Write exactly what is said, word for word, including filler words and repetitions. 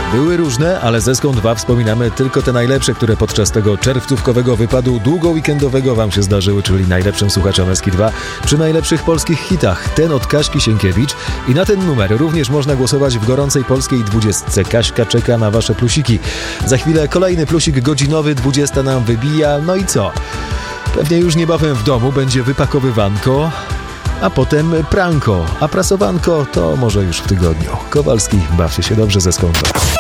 Były różne, ale ze Skąd dwa wspominamy tylko te najlepsze, które podczas tego czerwcówkowego wypadu długo-weekendowego wam się zdarzyły, czyli najlepszym słuchaczom Eski dwa przy najlepszych polskich hitach. Ten od Kaśki Sienkiewicz i na ten numer również można głosować w gorącej polskiej dwudziestce. Kaśka czeka na wasze plusiki. Za chwilę kolejny plusik godzinowy, dwudziesta nam wybija. No i co? Pewnie już niebawem w domu będzie wypakowywanko, a potem pranko, a prasowanko to może już w tygodniu. Kowalski, bawcie się dobrze ze Skąd dwa.